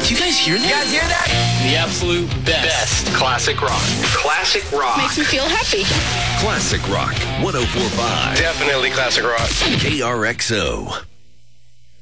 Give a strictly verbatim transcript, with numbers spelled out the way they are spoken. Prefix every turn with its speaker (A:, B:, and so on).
A: Do you guys hear that?
B: You guys hear that?
A: The absolute best.
B: Best classic rock. Classic rock.
C: Makes me feel happy.
D: Classic Rock one oh four point five.
B: Definitely classic rock.
D: K R X O.